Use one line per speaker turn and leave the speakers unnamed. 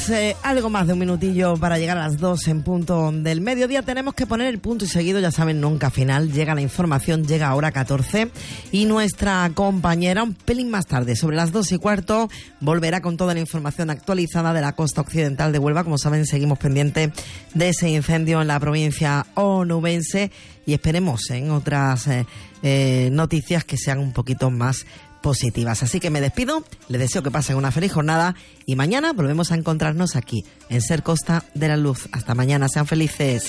Algo más de un minutillo para llegar a las 2 en punto del mediodía. Tenemos que poner el punto y seguido, ya saben, nunca final. Llega la información, llega a hora 14 y nuestra compañera un pelín más tarde, sobre las 2:15, volverá con toda la información actualizada de la costa occidental de Huelva. Como saben, seguimos pendientes de ese incendio en la provincia onubense y esperemos en otras noticias que sean un poquito más positivas. Así que me despido, les deseo que pasen una feliz jornada y mañana volvemos a encontrarnos aquí en Ser Costa de la Luz. Hasta mañana, sean felices.